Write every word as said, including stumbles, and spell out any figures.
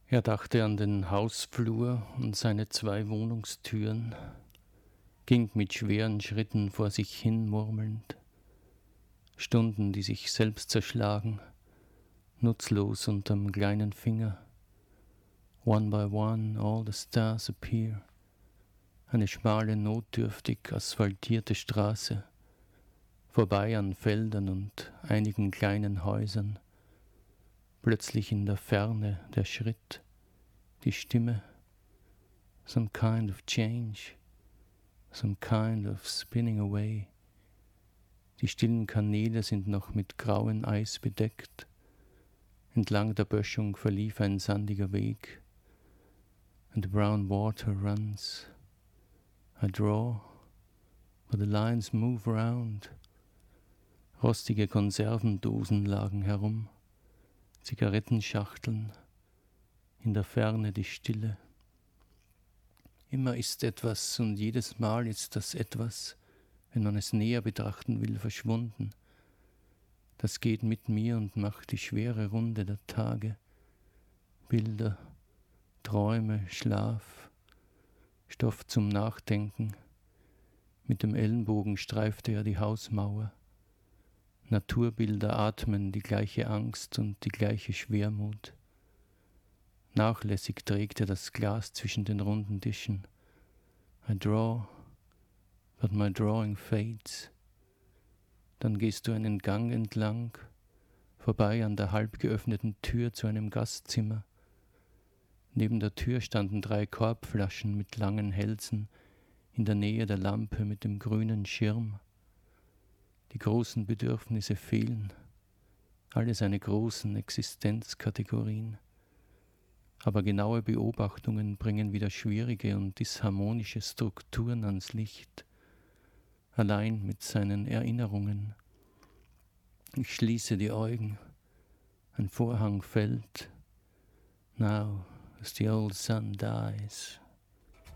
Er dachte an den Hausflur und seine zwei Wohnungstüren, ging mit schweren Schritten vor sich hin murmelnd. Stunden, die sich selbst zerschlagen, nutzlos unterm kleinen Finger. One by one all the stars appear. Eine schmale, notdürftig asphaltierte Straße, vorbei an Feldern und einigen kleinen Häusern. Plötzlich in der Ferne der Schritt, die Stimme, some kind of change, some kind of spinning away. Die stillen Kanäle sind noch mit grauem Eis bedeckt. Entlang der Böschung verlief ein sandiger Weg. And the brown water runs. I draw, but the lines move round. Rostige Konservendosen lagen herum, Zigarettenschachteln, in der Ferne die Stille. Immer ist etwas und jedes Mal ist das etwas, wenn man es näher betrachten will, verschwunden. Das geht mit mir und macht die schwere Runde der Tage. Bilder, Träume, Schlaf, Stoff zum Nachdenken. Mit dem Ellenbogen streifte er die Hausmauer. Naturbilder atmen die gleiche Angst und die gleiche Schwermut. Nachlässig trägt er das Glas zwischen den runden Tischen. I draw, but my drawing fades. Dann gehst du einen Gang entlang, vorbei an der halb geöffneten Tür zu einem Gastzimmer. Neben der Tür standen drei Korbflaschen mit langen Hälsen in der Nähe der Lampe mit dem grünen Schirm. Die großen Bedürfnisse fehlen, alle seine großen Existenzkategorien. Aber genaue Beobachtungen bringen wieder schwierige und disharmonische Strukturen ans Licht, allein mit seinen Erinnerungen. Ich schließe die Augen, ein Vorhang fällt. Now, as the old sun dies.